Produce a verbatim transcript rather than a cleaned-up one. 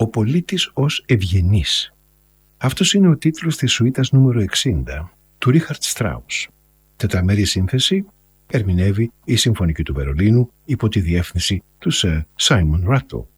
«Ο πολίτης ως ευγενής». Αυτός είναι ο τίτλος της σουίτας νούμερο εξήντα του Ρίχαρτ Στράους. Τετραμερή σύνθεση ερμηνεύει η Συμφωνική του Βερολίνου υπό τη διεύθυνση του Σερ Σάιμον Ράτλ.